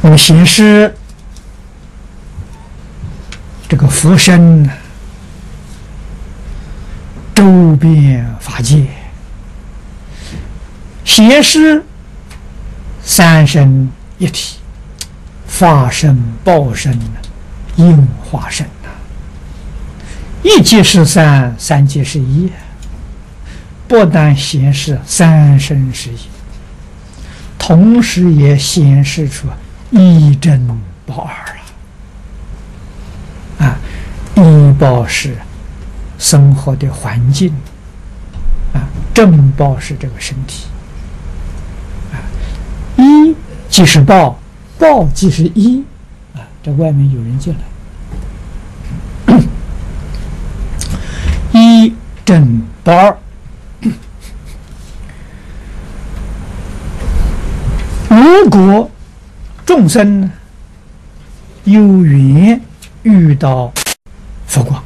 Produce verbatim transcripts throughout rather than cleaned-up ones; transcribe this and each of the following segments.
那么显示这个佛身周遍法界，显示三身一体，法身、报身、应化身呐，一即是三，三即是一，不但显示三身是一，同时也显示出一真报二啊！啊，一报是生活的环境啊，正报是这个身体啊，一即是报，报即是一啊。这外面有人进来，一正报二。如果众生有缘遇到佛光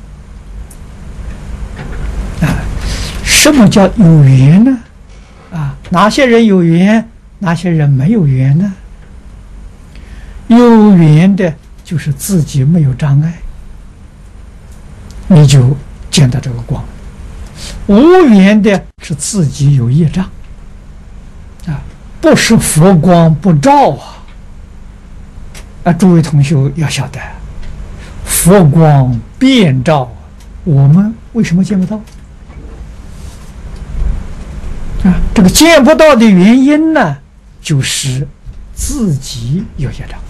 啊，什么叫有缘呢？啊，哪些人有缘，哪些人没有缘呢？有缘的就是自己没有障碍，你就见到这个光；无缘的是自己有业障啊。不是佛光不照啊！啊，诸位同学要晓得，佛光遍照，我们为什么见不到？啊，这个见不到的原因呢，就是自己有业障。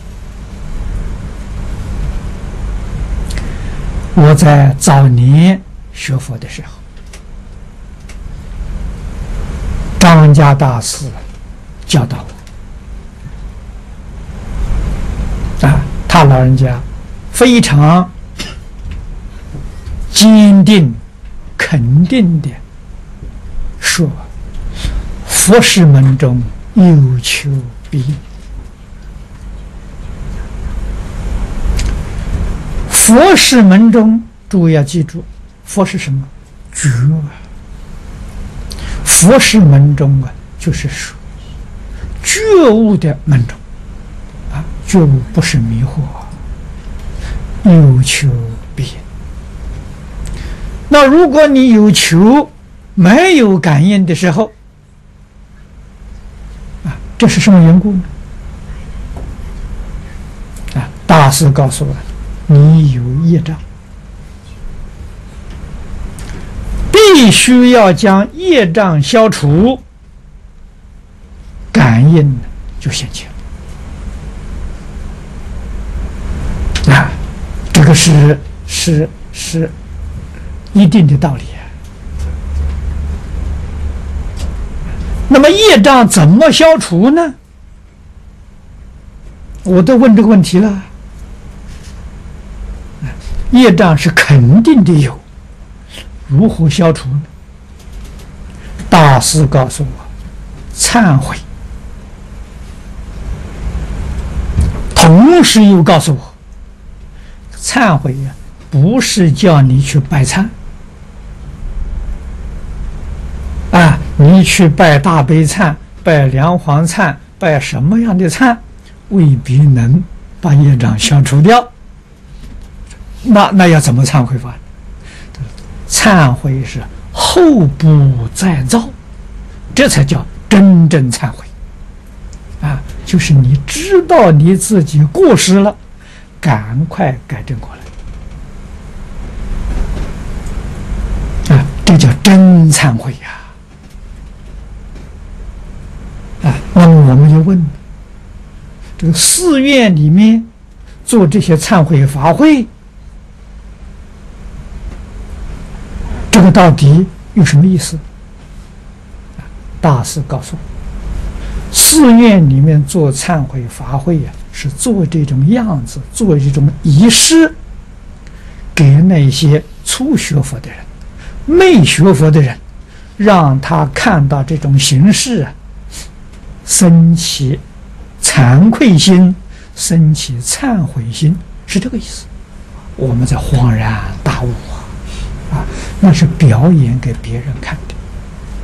我在早年学佛的时候，张家大师教导我啊，他老人家非常坚定、肯定的说：“佛事门中有求必应。”佛事门中，诸位要记住，佛是什么？觉。佛事门中啊，就是说觉悟的门中啊，觉悟不是迷惑，有求必应。那如果你有求没有感应的时候啊，这是什么缘故呢？啊，大师告诉我，你有业障，必须要将业障消除，感应就现前啊，这个是是是一定的道理啊。那么业障怎么消除呢？我都问这个问题了。业障是肯定的有，如何消除呢？大师告诉我，忏悔。同时又告诉我，忏悔呀，不是叫你去拜忏啊，你去拜大悲忏、拜梁皇忏、拜什么样的忏，未必能把业障消除掉。那那要怎么忏悔法？忏悔是后不再造，这才叫真正忏悔啊！就是你知道你自己过失了，赶快改正过来啊！这叫真忏悔呀！啊，那么我们就问，这个寺院里面做这些忏悔法会，这个到底有什么意思？大师告诉我，寺院里面做忏悔法会呀、啊，是做这种样子，做这种仪式，给那些初学佛的人、没学佛的人，让他看到这种形式啊，生起惭愧心，生起忏悔心，是这个意思。我们才恍然大悟啊！啊，那是表演给别人看的。